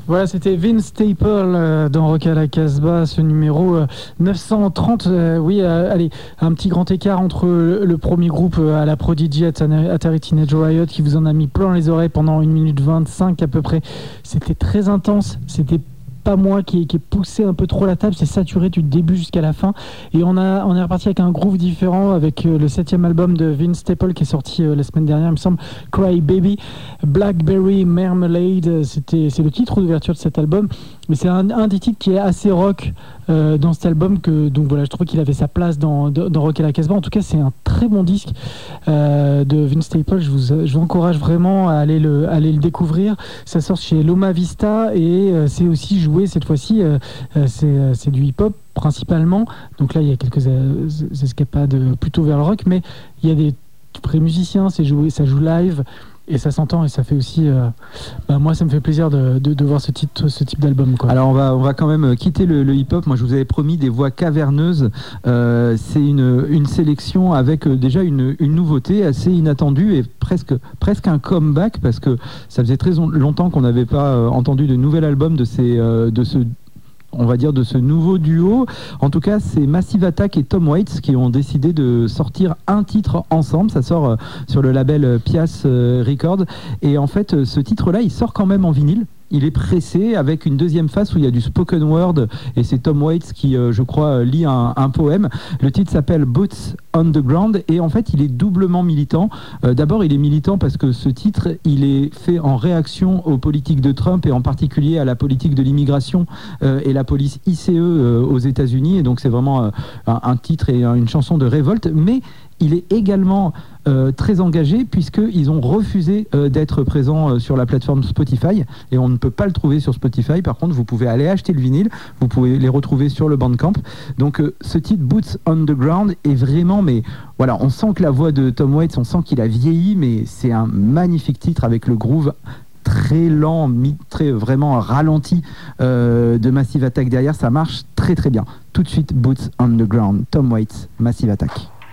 Voilà, c'était Vince Staple dans Rock à la Casbah, ce numéro 930. Allez, un petit grand écart entre le premier groupe à la Prodigy, Atari Teenage Riot, qui vous en a mis plein les oreilles pendant 1 minute 25 à peu près. C'était très intense, c'était pas moi qui ai poussé un peu trop la table, c'est saturé du début jusqu'à la fin, et on est reparti avec un groove différent, avec le 7e album de Vince Staple qui est sorti la semaine dernière, il me semble, Cry Baby. Blackberry Marmalade, c'est le titre d'ouverture de cet album, mais c'est un des titres qui est assez rock dans cet album, donc voilà, je trouve qu'il avait sa place dans Rock à la Casbah. En tout cas, c'est un très bon disque de Vince Staple. Je vous encourage vraiment à aller le découvrir. Ça sort chez Loma Vista, et c'est aussi joué cette fois-ci, c'est du hip-hop principalement. Donc là, il y a quelques escapades plutôt vers le rock, mais il y a des vrais musiciens, ça joue live. Et ça s'entend, et ça fait aussi moi ça me fait plaisir de voir ce type d'album, quoi. Alors on va quand même quitter le hip-hop. Moi je vous avais promis des voix caverneuses. C'est une sélection avec déjà une nouveauté assez inattendue, et presque un comeback, parce que ça faisait très longtemps qu'on n'avait pas entendu de nouvel album de ce nouveau duo. En tout cas, c'est Massive Attack et Tom Waits qui ont décidé de sortir un titre ensemble. Ça sort sur le label Pias Records. Et en fait, ce titre-là, il sort quand même en vinyle. Il est pressé avec une deuxième face où il y a du spoken word, et c'est Tom Waits qui, je crois, lit un poème. Le titre s'appelle Boots on the Ground, et en fait il est doublement militant. D'abord, il est militant parce que ce titre, il est fait en réaction aux politiques de Trump, et en particulier à la politique de l'immigration et la police ICE aux États-Unis. Et donc c'est vraiment un titre et une chanson de révolte, mais il est également très engagé, puisqu'ils ont refusé d'être présents sur la plateforme Spotify, et on ne peut pas le trouver sur Spotify. Par contre, vous pouvez aller acheter le vinyle, vous pouvez les retrouver sur le Bandcamp. Donc ce titre Boots on the Ground est vraiment, mais voilà, on sent que la voix de Tom Waits, on sent qu'il a vieilli, mais c'est un magnifique titre avec le groove très lent, très vraiment ralenti de Massive Attack derrière. Ça marche très très bien. Tout de suite, Boots on the Ground, Tom Waits, Massive Attack.